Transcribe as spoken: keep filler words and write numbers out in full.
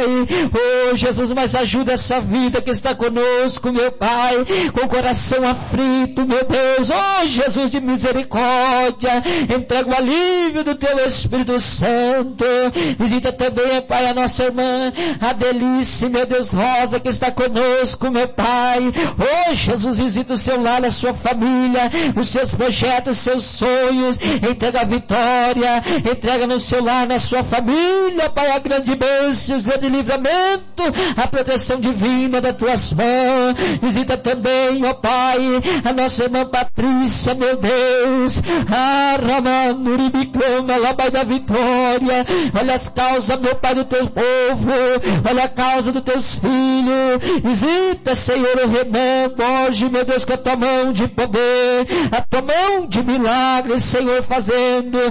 Pai. Oh, Jesus, mas ajuda essa vida que está conosco, meu Pai, com o coração aflito, meu Deus. Oh, Jesus de misericórdia, entrega o alívio do Teu Espírito Santo. Visita também, Pai, a nossa irmã, a Delice, meu Deus, Rosa, que está conosco, meu Pai. Oh, Jesus, visita o seu lar, a sua família, os seus projetos, os seus sonhos. Entrega a vitória, entrega no seu lar, na sua família, Pai, a grande bênção, o grande livramento, a proteção divina das tuas mãos. Visita também, ó Pai, a nossa irmã Patrícia, meu Deus, a Ramanuribicama, lá, Pai da vitória. Olha as causas, meu Pai, do teu povo, olha a causa dos teus filhos. Visita, Senhor, o Renan Borges, meu Deus, com a tua mão de poder, a tua mão de milagres, Senhor, fazendo